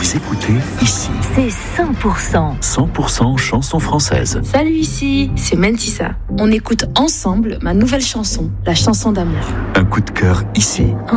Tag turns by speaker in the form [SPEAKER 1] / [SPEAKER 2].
[SPEAKER 1] les écoutez ici.
[SPEAKER 2] C'est 100%.
[SPEAKER 1] 100% chansons françaises.
[SPEAKER 3] Salut, ici, c'est Mentissa. On écoute ensemble ma nouvelle chanson, la chanson d'amour.
[SPEAKER 1] Un coup de cœur ici.